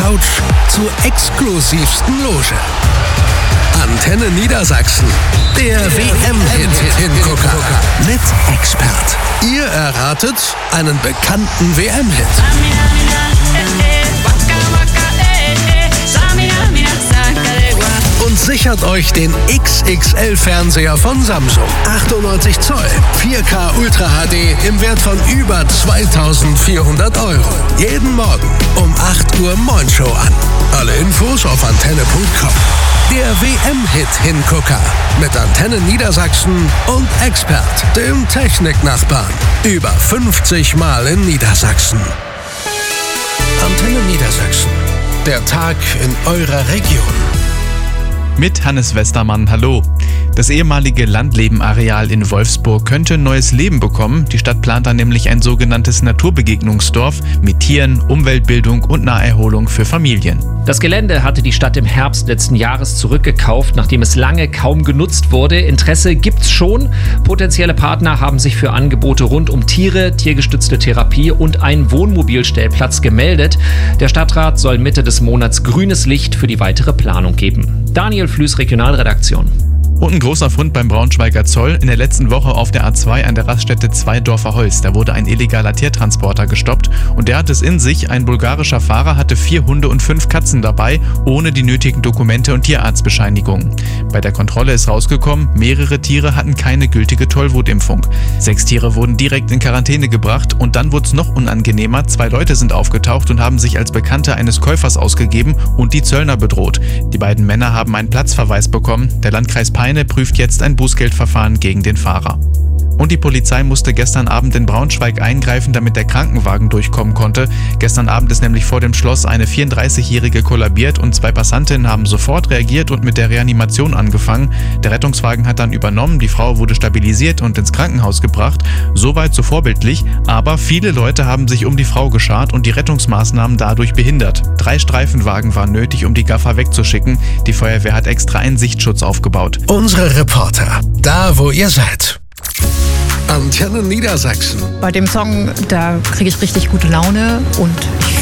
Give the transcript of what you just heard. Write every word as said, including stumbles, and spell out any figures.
Couch zur exklusivsten Loge. Antenne Niedersachsen, der W M-Hit-Hingucker mit Expert. Ihr erratet einen bekannten W M-Hit. Und sichert euch den X X L-Fernseher von Samsung. achtundneunzig Zoll, vier K Ultra H D im Wert von über zweitausendvierhundert Euro. Jeden Morgen um acht Uhr Moin Show an. Alle Infos auf antenne punkt com. Der W M-Hit-Hingucker mit Antenne Niedersachsen und Expert, dem Techniknachbarn. Über fünfzig Mal in Niedersachsen. Antenne Niedersachsen. Der Tag in eurer Region. Mit Hannes Westermann, hallo. Das ehemalige Landlebenareal in Wolfsburg könnte neues Leben bekommen. Die Stadt plant da nämlich ein sogenanntes Naturbegegnungsdorf mit Tieren, Umweltbildung und Naherholung für Familien. Das Gelände hatte die Stadt im Herbst letzten Jahres zurückgekauft, nachdem es lange kaum genutzt wurde. Interesse gibt's schon. Potenzielle Partner haben sich für Angebote rund um Tiere, tiergestützte Therapie und einen Wohnmobilstellplatz gemeldet. Der Stadtrat soll Mitte des Monats grünes Licht für die weitere Planung geben. Daniel Flüß, Regionalredaktion. Und ein großer Fund beim Braunschweiger Zoll. In der letzten Woche auf der A zwei an der Raststätte Zweidorfer Holz. Da wurde ein illegaler Tiertransporter gestoppt und der hat es in sich. Ein bulgarischer Fahrer hatte vier Hunde und fünf Katzen dabei, ohne die nötigen Dokumente und Tierarztbescheinigungen. Bei der Kontrolle ist rausgekommen, mehrere Tiere hatten keine gültige Tollwutimpfung. Sechs Tiere wurden direkt in Quarantäne gebracht und dann wurde es noch unangenehmer. Zwei Leute sind aufgetaucht und haben sich als Bekannte eines Käufers ausgegeben und die Zöllner bedroht. Die beiden Männer haben einen Platzverweis bekommen. Der Landkreis Peine prüft jetzt ein Bußgeldverfahren gegen den Fahrer. Und die Polizei musste gestern Abend in Braunschweig eingreifen, damit der Krankenwagen durchkommen konnte. Gestern Abend ist nämlich vor dem Schloss eine vierunddreißigjährige kollabiert und zwei Passantinnen haben sofort reagiert und mit der Reanimation angefangen. Der Rettungswagen hat dann übernommen, die Frau wurde stabilisiert und ins Krankenhaus gebracht. Soweit so vorbildlich, aber viele Leute haben sich um die Frau geschart und die Rettungsmaßnahmen dadurch behindert. Drei Streifenwagen waren nötig, um die Gaffer wegzuschicken. Die Feuerwehr hat extra einen Sichtschutz aufgebaut. Unsere Reporter, da wo ihr seid. Antenne Niedersachsen. Bei dem Song, da kriege ich richtig gute Laune und ich